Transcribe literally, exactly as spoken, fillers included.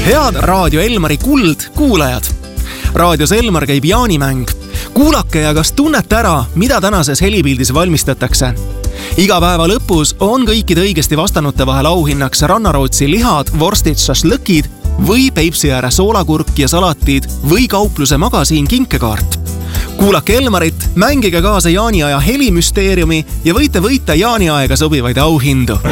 Head Raadio Elmari kuld kuulajad! Raadios Elmar käib jaanimäng. Kuulake ja kas tunnete ära, mida tänases helipildis valmistatakse. Iga päeva lõpus on kõikide õigesti vastanute vahel auhinnaks Rannarootsi lihad, vorstid, šašlõkid või Peipsi ääre soolakurk ja salatid või kaupluse magasiin kinkekaart. Kuulake Elmarit, mängige kaasa jaaniaja helimüsteeriumi ja võite võita jaaniaega sobivaid auhindu.